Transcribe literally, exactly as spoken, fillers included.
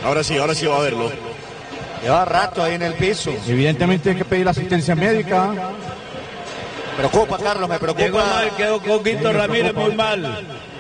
Ahora sí, ahora sí va a verlo. Lleva rato ahí en el piso. Evidentemente hay que pedir asistencia médica. Me preocupa, Carlos, me preocupa. Llegó mal, quedó Coquito Ramírez muy mal.